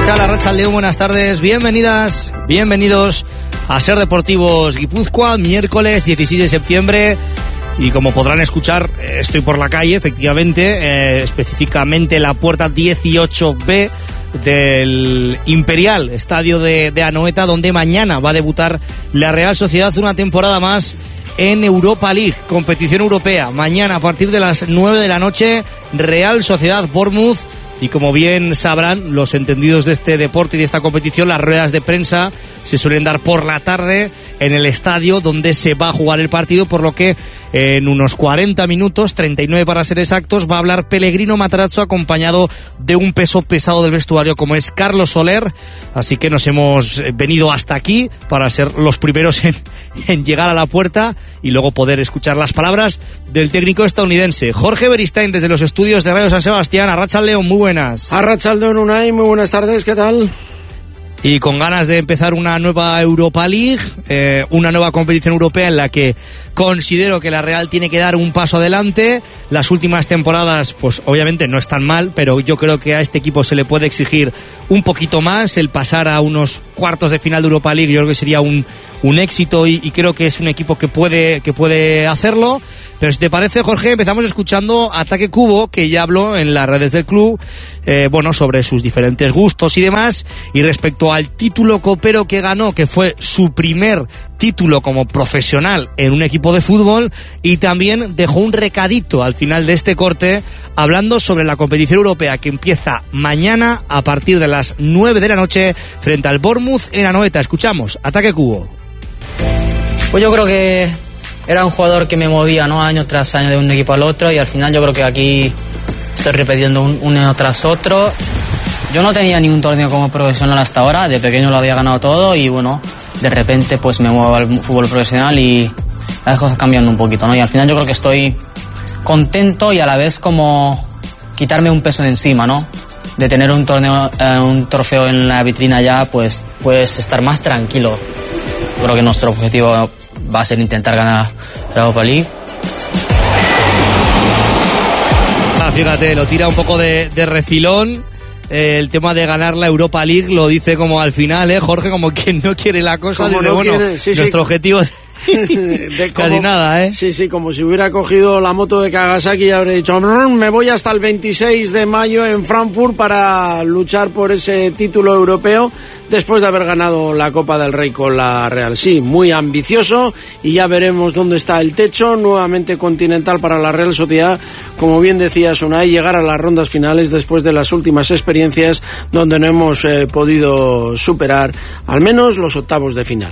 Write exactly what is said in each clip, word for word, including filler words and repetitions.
tal? Arratsaldeon, buenas tardes, bienvenidas, bienvenidos a Ser Deportivos Guipúzcoa, miércoles dieciséis de septiembre. Y como podrán escuchar, estoy por la calle, efectivamente, eh, específicamente la puerta dieciocho B del Imperial, estadio de, de Anoeta, donde mañana va a debutar la Real Sociedad una temporada más en Europa League, competición europea. Mañana a partir de las nueve de la noche, Real Sociedad Bournemouth. Y como bien sabrán los entendidos de este deporte y de esta competición, las ruedas de prensa se suelen dar por la tarde en el estadio donde se va a jugar el partido, por lo que en unos cuarenta minutos, treinta y nueve para ser exactos, va a hablar Pellegrino Matarazzo acompañado de un peso pesado del vestuario como es Carlos Soler. Así que nos hemos venido hasta aquí para ser los primeros en, en llegar a la puerta y luego poder escuchar las palabras del técnico estadounidense. Jorge Beristain desde los estudios de Radio San Sebastián. Arratsaldeon, muy buenas. Arratsaldeon, Unai, muy buenas tardes, ¿qué tal? Y con ganas de empezar una nueva Europa League, eh, una nueva competición europea en la que considero que la Real tiene que dar un paso adelante. Las últimas temporadas, pues obviamente no están mal, pero yo creo que a este equipo se le puede exigir un poquito más. El pasar a unos cuartos de final de Europa League yo creo que sería un, un éxito y, y creo que es un equipo que puede, que puede hacerlo. Pero si te parece, Jorge, empezamos escuchando a Ataque Cubo, que ya habló en las redes del club, eh, bueno, sobre sus diferentes gustos y demás. Y respecto al título copero que ganó, que fue su primer título como profesional en un equipo de fútbol, y también dejó un recadito al final de este corte hablando sobre la competición europea que empieza mañana a partir de las nueve de la noche frente al Bournemouth en Anoeta. Escuchamos, Ataque Cubo. Pues yo creo que era un jugador que me movía, ¿no?, año tras año de un equipo al otro, y al final yo creo que aquí estoy repitiendo un, un año tras otro. Yo no tenía ningún torneo como profesional hasta ahora, de pequeño lo había ganado todo y bueno, de repente pues me muevo al fútbol profesional y las cosas cambiando un poquito, ¿no? Y al final yo creo que estoy contento y a la vez como quitarme un peso de encima, ¿no? De tener un torneo, eh, un trofeo en la vitrina ya, pues puedes estar más tranquilo. Creo que nuestro objetivo va a ser intentar ganar la Europa League. Ah, fíjate, lo tira un poco de, de refilón. Eh, el tema de ganar la Europa League lo dice como al final, ¿eh, Jorge? Como quien no quiere la cosa. Dice, no bueno, quiere, sí, nuestro sí. objetivo es de casi como, nada, ¿eh? Sí, sí, como si hubiera cogido la moto de Kawasaki y habría dicho, me voy hasta el veintiséis de mayo en Frankfurt para luchar por ese título europeo después de haber ganado la Copa del Rey con la Real. Sí, muy ambicioso y ya veremos dónde está el techo, nuevamente continental para la Real Sociedad, como bien decía Unai, llegar a las rondas finales después de las últimas experiencias donde no hemos eh, podido superar al menos los octavos de final.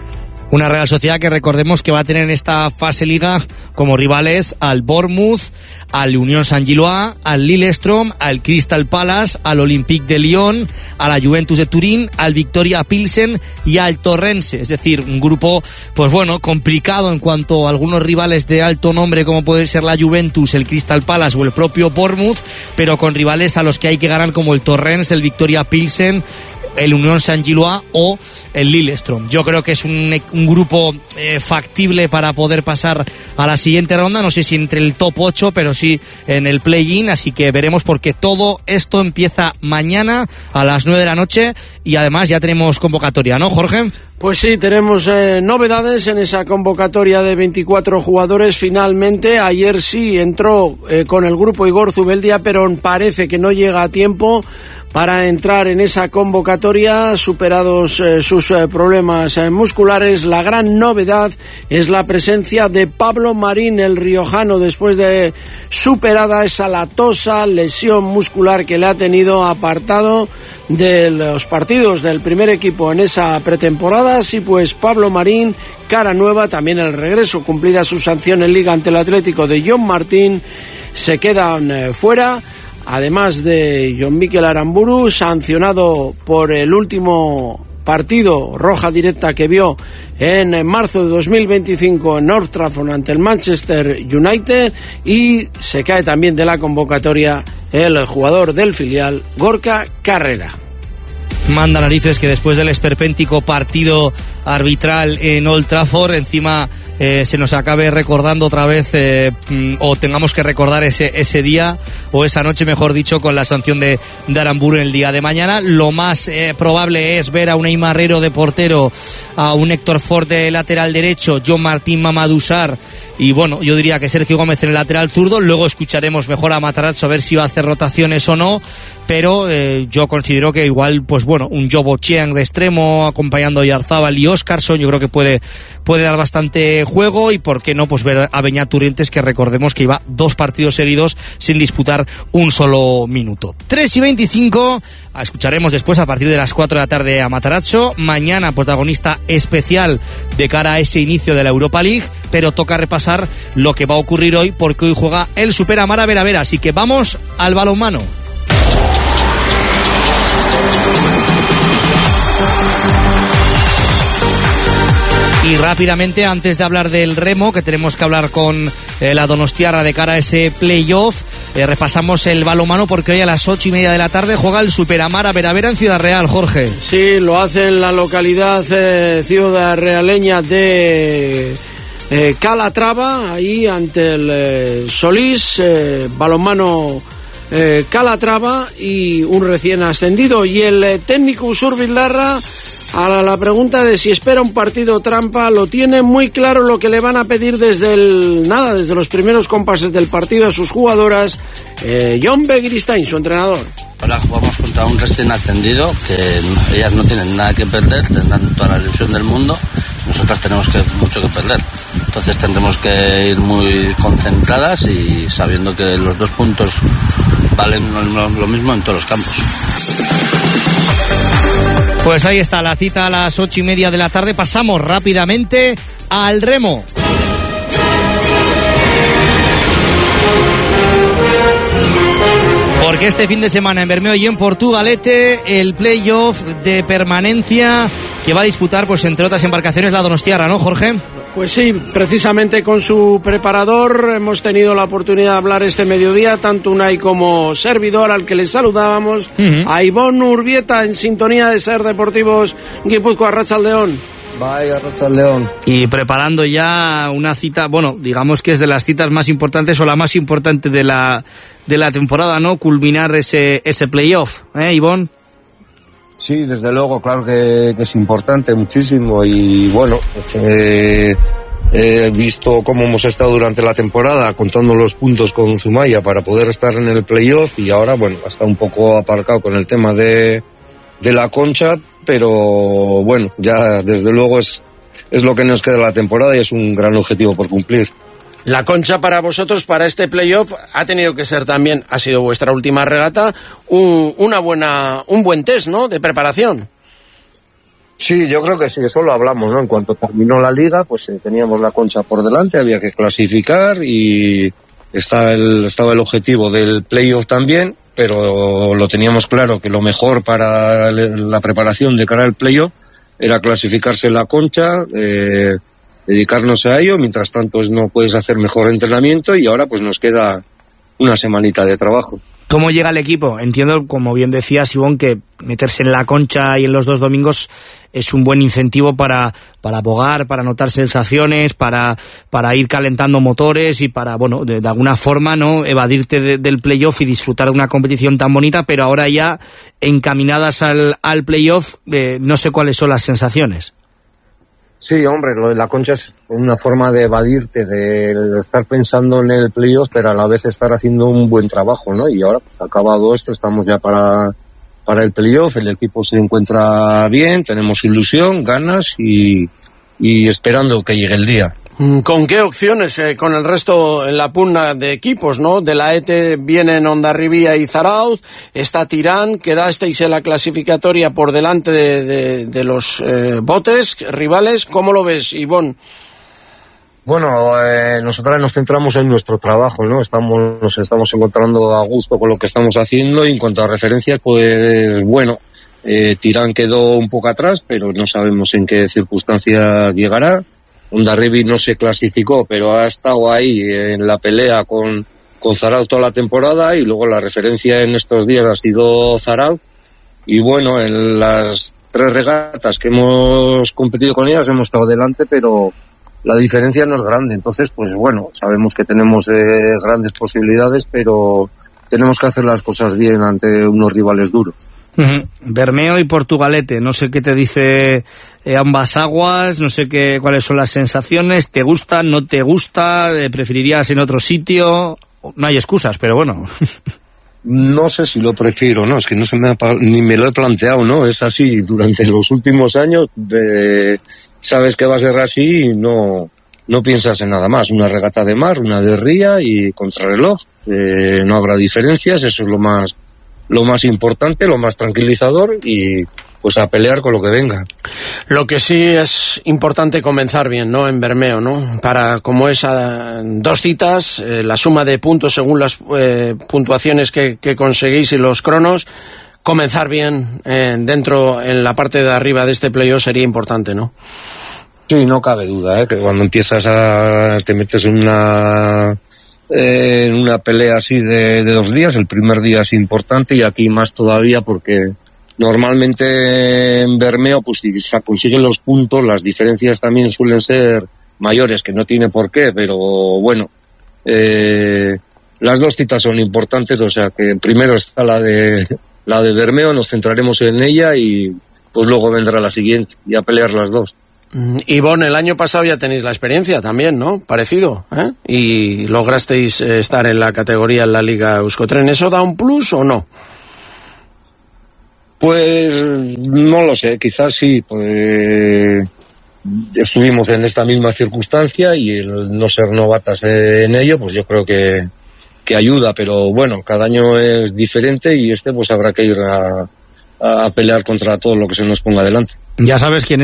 Una Real Sociedad que recordemos que va a tener en esta fase liga como rivales al Bournemouth, al Unión Saint-Gilloise, al Lillestrøm, al Crystal Palace, al Olympique de Lyon, a la Juventus de Turín, al Victoria Pilsen y al Torrense. Es decir, un grupo, pues bueno, complicado en cuanto a algunos rivales de alto nombre como puede ser la Juventus, el Crystal Palace o el propio Bournemouth, pero con rivales a los que hay que ganar como el Torrense, el Victoria Pilsen, el Unión Saint-Gilloise o el Lillestrøm. Yo creo que es un, un grupo eh, factible para poder pasar a la siguiente ronda, no sé si entre el top ocho, pero sí en el play-in, así que veremos porque todo esto empieza mañana a las nueve de la noche y además ya tenemos convocatoria, ¿no, Jorge? Pues sí, tenemos eh, novedades en esa convocatoria de veinticuatro jugadores. Finalmente, ayer sí entró eh, con el grupo Igor Zubeldia, pero parece que no llega a tiempo para entrar en esa convocatoria, superados eh, sus eh, problemas eh, musculares. La gran novedad es la presencia de Pablo Marín, el riojano, después de superada esa latosa lesión muscular que le ha tenido apartado de los partidos del primer equipo en esa pretemporada. Sí, pues Pablo Marín, cara nueva, también el regreso, cumplida su sanción en Liga ante el Atlético de John Martín, se quedan eh, fuera. Además de John Mikel Aramburu, sancionado por el último partido roja directa que vio en marzo de dos mil veinticinco en Old Trafford ante el Manchester United, y se cae también de la convocatoria el jugador del filial Gorka Carrera. manda narices que después del esperpéntico partido arbitral en Old Trafford, encima eh, se nos acabe recordando otra vez eh, o tengamos que recordar ese, ese día o esa noche, mejor dicho, con la sanción de, de Aramburu en el día de mañana. Lo más eh, probable es ver a un Eymar Herrero de portero, a un Héctor Ford de lateral derecho, John Martín Mamadou Sarr y bueno, yo diría que Sergio Gómez en el lateral zurdo. Luego escucharemos mejor a Matarazzo a ver si va a hacer rotaciones o no, pero eh, yo considero que igual, pues bueno, un Jobo Chiang de extremo acompañando a Yarzábal y Óscarson, yo creo que puede, puede dar bastante juego, y por qué no, pues ver a Beñat Turrientes, que recordemos que iba dos partidos seguidos sin disputar un solo minuto. tres y veinticinco, escucharemos después a partir de las cuatro de la tarde a Matarazzo. Mañana protagonista especial de cara a ese inicio de la Europa League, pero toca repasar lo que va a ocurrir hoy, porque hoy juega el Super Amara Vera Vera, así que vamos al balonmano. Y rápidamente, antes de hablar del remo, que tenemos que hablar con eh, la donostiarra de cara a ese playoff, eh, repasamos el balonmano, porque hoy a las ocho y media de la tarde juega el Super Amara Vera Vera en Ciudad Real, Jorge. Sí, lo hace en la localidad eh, ciudad realeña de eh, Calatrava, ahí ante el eh, Solís, eh, balonmano eh, Calatrava, y un recién ascendido. Y el eh, técnico Usur Bildarra, a la, la pregunta de si espera un partido trampa, lo tiene muy claro lo que le van a pedir desde el nada, desde los primeros compases del partido a sus jugadoras. eh, John Begristain, su entrenador. Ahora jugamos contra un recién ascendido, que ellas no tienen nada que perder, tendrán toda la ilusión del mundo, nosotras tenemos que, mucho que perder, entonces tendremos que ir muy concentradas y sabiendo que los dos puntos valen lo, lo mismo en todos los campos. Pues ahí está la cita a las ocho y media de la tarde. Pasamos rápidamente al remo. Porque este fin de semana en Bermeo y en Portugalete, el playoff de permanencia que va a disputar, pues entre otras embarcaciones, la donostiarra, ¿no, Jorge? Pues sí, precisamente con su preparador hemos tenido la oportunidad de hablar este mediodía, tanto Unai como servidor, al que les saludábamos, uh-huh. a Ivonne Urbieta, en sintonía de Ser Deportivos Guipúzcoa. Arratsaldeon. Vaya, Arratsaldeon. Y preparando ya una cita, bueno, digamos que es de las citas más importantes o la más importante de la de la temporada, ¿no? Culminar ese ese playoff, ¿eh, Ivonne? Sí, desde luego, claro que, que es importante, muchísimo, y bueno, eh, he visto cómo hemos estado durante la temporada contando los puntos con Zumaya para poder estar en el playoff, y ahora, bueno, está un poco aparcado con el tema de, de la concha, pero bueno, ya desde luego es, es lo que nos queda de la temporada y es un gran objetivo por cumplir. La concha para vosotros, para este playoff, ha tenido que ser también, ha sido vuestra última regata, un, una buena, un buen test, ¿no?, de preparación. Sí, yo creo que sí, eso lo hablamos, ¿no? En cuanto terminó la liga, pues eh, teníamos la concha por delante, había que clasificar y estaba el, estaba el objetivo del playoff también, pero lo teníamos claro que lo mejor para la preparación de cara al playoff era clasificarse en la concha, eh, dedicarnos a ello. Mientras tanto no puedes hacer mejor entrenamiento, y ahora pues nos queda una semanita de trabajo. ¿Cómo llega el equipo? Entiendo, como bien decías, Ivonne, que meterse en la concha y en los dos domingos es un buen incentivo para, para abogar, para notar sensaciones, para, para ir calentando motores y para, bueno, de, de alguna forma, ¿no?, evadirte de, del playoff y disfrutar de una competición tan bonita, pero ahora ya encaminadas al, al playoff, eh, no sé cuáles son las sensaciones. Sí, hombre, lo de la concha es una forma de evadirte, de estar pensando en el playoff, pero a la vez estar haciendo un buen trabajo, ¿no? Y ahora, pues, acabado esto, estamos ya para, para el playoff, el equipo se encuentra bien, tenemos ilusión, ganas y, y esperando que llegue el día. ¿Con qué opciones? Eh, con el resto en la pugna de equipos, ¿no? De la E T E vienen Hondarribia y Zarauz, está Tirán, quedasteis en la clasificatoria por delante de, de, de los eh, botes rivales. ¿Cómo lo ves, Ivonne? Bueno, eh, nosotros nos centramos en nuestro trabajo, ¿no? Estamos, nos estamos encontrando a gusto con lo que estamos haciendo, y en cuanto a referencias, pues bueno, eh, Tirán quedó un poco atrás, pero no sabemos en qué circunstancias llegará. Hondarribia no se clasificó, pero ha estado ahí en la pelea con, con Zarauz toda la temporada, y luego la referencia en estos días ha sido Zarauz, y bueno, en las tres regatas que hemos competido con ellas hemos estado delante, pero la diferencia no es grande. Entonces, pues bueno, sabemos que tenemos eh, grandes posibilidades, pero tenemos que hacer las cosas bien ante unos rivales duros. Uh-huh. Bermeo y Portugalete, no sé qué te dice eh, ambas aguas, no sé qué, cuáles son las sensaciones, ¿te gusta, no te gusta, eh, preferirías en otro sitio? No hay excusas, pero bueno. No sé si lo prefiero, no, es que no se me ha, ni me lo he planteado, ¿no? Es así, durante los últimos años de, sabes que va a ser así y no, no piensas en nada más. Una regata de mar, una de ría y contrarreloj, eh, no habrá diferencias, eso es lo más, lo más importante, lo más tranquilizador y pues a pelear con lo que venga. Lo que sí es importante comenzar bien, ¿no? En Bermeo, ¿no? Para, como es a dos citas, eh, la suma de puntos según las eh, puntuaciones que, que conseguís y los cronos, comenzar bien eh, dentro, en la parte de arriba de este playoff sería importante, ¿no? Sí, no cabe duda, ¿eh? Que cuando empiezas a, te metes en una, eh, en una pelea así de, de dos días, el primer día es importante y aquí más todavía porque normalmente en Bermeo, pues si se consiguen los puntos, las diferencias también suelen ser mayores, que no tiene por qué, pero bueno, eh, las dos citas son importantes, o sea que primero está la de la de Bermeo, nos centraremos en ella y pues luego vendrá la siguiente y a pelear las dos. Ivonne, el año pasado ya tenéis la experiencia también, ¿no? Parecido, ¿eh? Y lograsteis eh, estar en la categoría en la Liga Euskotren, ¿eso da un plus o no? Pues no lo sé, quizás sí, pues estuvimos en esta misma circunstancia y el no ser novatas en ello, pues yo creo que, que ayuda, pero bueno, cada año es diferente y este pues habrá que ir a, a pelear contra todo lo que se nos ponga delante. Ya sabes quién